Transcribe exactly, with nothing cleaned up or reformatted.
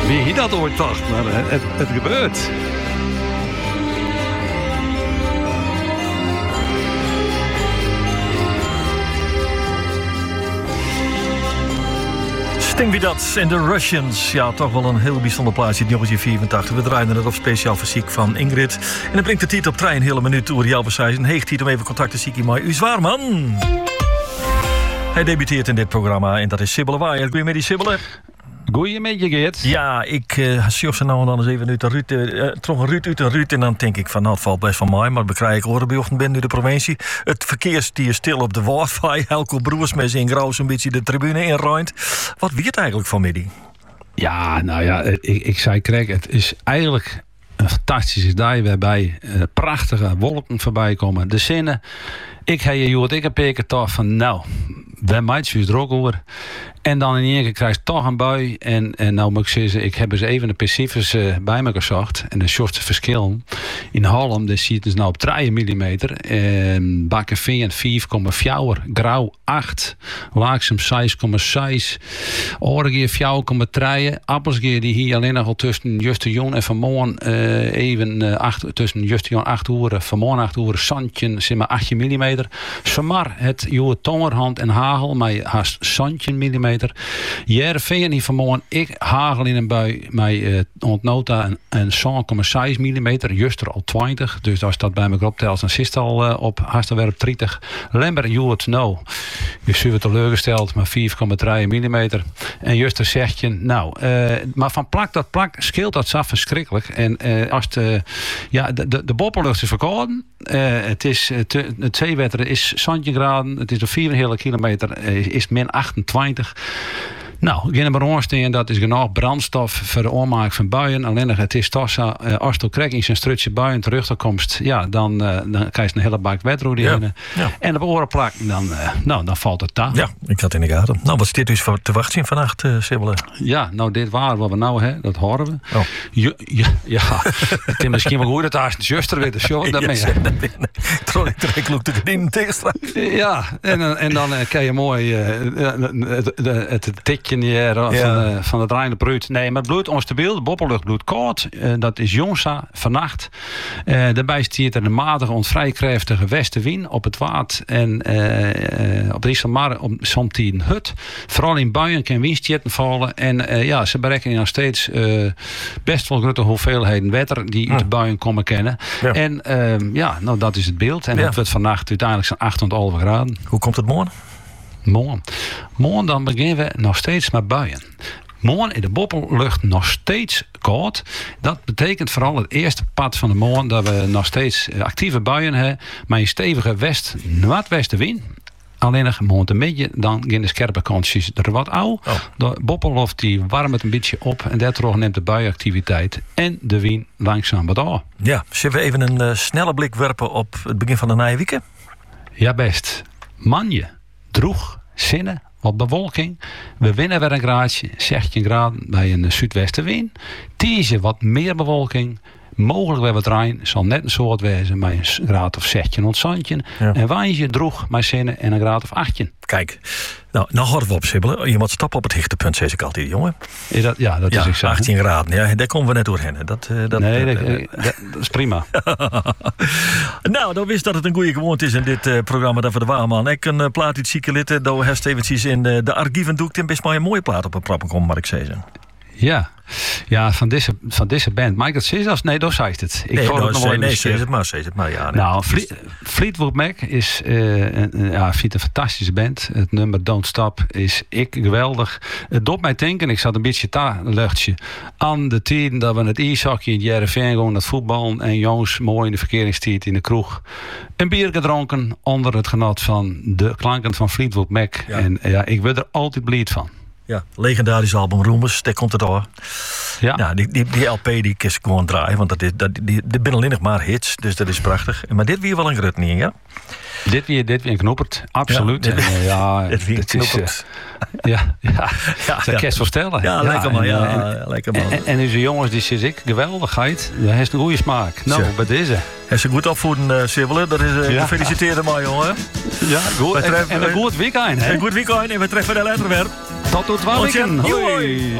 Wie dat ooit dacht, maar het, het, het gebeurt. Sting wie dat en de Russians. Ja, toch wel een heel bijzonder plaatje, negentien vierentachtig. We draaien het op speciaal fysiek van Ingrid. En dan brengt de tijd op trein een hele minuut door Jan Versijzen. Heeg tijd om even contact te zieken met u Zwaarman. Hij debuteert in dit programma en dat is Sibylle Waaier. Goedemiddag, Sibylle. Goeiemiddag, Geert. Ja, ik uh, zie ze nou en dan eens even uit de Ruud, uh, toch een Ruud uit een Ruud. En dan denk ik van, nou, het valt best van mij. Maar we krijgen oren bij ochtend binnen nu de provincie. Het verkeer die is stil op de wifi. Helco Broers met zijn Graus een beetje de tribune inruimt. Wat wiert eigenlijk vanmiddag? Ja, nou ja, ik, ik zei, Craig, het is eigenlijk een fantastische dag waarbij uh, prachtige wolken voorbij komen. De zinnen. Ik heb je Jood, ik heb een toch van, nou, wij meidjes er ook over. En dan in één keer krijg je toch een bui. En, en nou moet ik zeggen, ik heb eens even de Pacifics uh, bij me gezocht. En de shortste verschil. In Holland dus zie je het dus nou op drie millimeter. En Bakkeveen vijf komma vier. Grauw acht. Laaksem zes komma zes. Orengeer vier komma drie. Appelsgeer die hier alleen nog al tussen Juste Jong en vanmorgen uh, even uh, acht, tussen Juste Jong acht uur. Vanmorgen acht uur. Zandje, zeg maar acht millimeter. Zomaar het jouw tongerhand en hagel. Maar haast zandje millimeter. Jereveen hier vanmorgen ik hagel in een bui met uh, ontnota een, een zes komma zes millimeter, juster al twintig, dus als dat bij me optelt, dan zit het al uh, op haastwerp dertig. Lember Jood nou, je super teleurgesteld, maar vier komma drie millimeter. En juster zegt je, nou, uh, maar van plak tot plak scheelt dat zo verschrikkelijk. En uh, als de, ja, de, de, de boppenlucht is verkouden, uh, het is uh, te, het zeewetter is zandje graden, het is op vier hele kilometer, uh, is min achtentwintig. Nou, geen bronstenen, dat is genoeg brandstof voor de oormaak van buien. Alleen nog het is toch zo, uh, als je krijgt in zijn strutje buien terugkomst, ja, dan, uh, dan krijg je een hele bak wetroer ja, ja. En op oren plak, dan, uh, nou, dan valt het daar. Ja, ik had in de gaten. Nou, wat is dit dus voor te wachten vannacht, uh, Sibylle? Ja, nou, dit waar wat we nou hebben, dat horen we. Oh. Ja, ja, ja. Het is misschien wel goed dat daar een zuster weer de show daarmee. Ik trek ook de gedienen tegen. Ja, en, en dan uh, kan je mooi uh, het, het, het tikje hier van, ja. uh, van het Rijnde Bruut. Nee, maar het bloed onstabiel, de boppenlucht bloedt koud. Uh, dat is jongsa vannacht. Uh, daarbij stiert er een matige, onvrijkrachtige westenwind op het water en uh, uh, op de Isselmar op soms een hut. Vooral in buien kan windstjetten vallen en uh, ja, ze berekenen nog steeds uh, best wel grote hoeveelheden wetter die ja. uit de buien komen kennen. Ja. En uh, ja, nou dat is het beeld. En ja. het wordt vannacht uiteindelijk zo'n achtentwintig graden. Hoe komt het morgen? Morgen. Morgen dan beginnen we nog steeds met buien. Morgen in de boppenlucht nog steeds koud. Dat betekent vooral het eerste pad van de morgen dat we nog steeds actieve buien hebben. Maar een stevige west-noordwestenwind. Alleen nog morgen midden, dan gaan de scherpe kantjes er wat oud. Oh. De boppenlucht die warmt het een beetje op. En daardoor neemt de buienactiviteit en de wind langzaam wat af. Ja, zullen we even een uh, snelle blik werpen op het begin van de nieuwe week? Ja, best. Manje. Droeg, zinnen, wat bewolking. We winnen weer een graadje, zestien graden bij een zuidwestenwind. Tiesje wat meer bewolking. Mogelijk weer wat rein, zal net een soort wezen met een graad of zestien ontzandje. Ja. En wijntje droeg met zinnen en een graad of achttien. Kijk, nou, nou horen we op Sibylle. Je moet stappen op het hichtepunt, zeg ik altijd, jongen. Is dat, ja, dat ja, is exact. achttien graden, ja, daar komen we net doorheen. Dat, uh, dat, nee, uh, dat, uh, dat, dat is prima. Nou, dan wist dat het een goede gewoonte is in dit uh, programma dat we de Waarman. Ik een uh, plaat uit zieke litten, dat we eventjes in uh, de archieven doekt en best maar een mooie plaat op een prappen komen, maar ik zeggen. Ja. Ja, van deze, van deze band. Mag ik dat zeggen? Nee, dat zei het. Ik nee, het nog nee, nee zeg het maar, zeg het maar. Ja, nee. Nou, Fle- Fleetwood Mac is uh, een, ja, vind een fantastische band. Het nummer Don't Stop is ik geweldig. Het doet mij denken, ik zat een beetje ta luchtje aan de tijden dat we het ijshockey in Jereveen gewoon het voetbal en jongens mooi in de verkeringstijd in de kroeg een bier gedronken onder het genot van de klanken van Fleetwood Mac. Ja. En ja, ik word er altijd blij van. Ja, legendarisch album Roemers, daar komt het al. Ja. Nou, die, die, die L P die kies ik gewoon draaien, want dat is, dat, die, die zijn alleen nog maar hits, dus dat is prachtig. Maar dit weer wel een grut niet, ja? Dit weer, dit weer een knoepert, absoluut. Ja, dit, en, uh, ja, dit weer een knoepert. Uh, ja, ja, ja, dat kan je voorstellen. Ja, ja, lekker man. Ja, en, ja, lekker man. En, en deze jongens, die zit ik, geweldigheid. Hij heeft een goede smaak. Nou, bij deze. Hij is een goed opvoeden, uh, Sibylle. Dat is uh, ja. Gefeliciteerd maar, jongen. Ja, goed. En, treffen, en een goed weekend. Hè? Een goed weekend en we treffen de later weer. Tot tot twee weken. Hoi.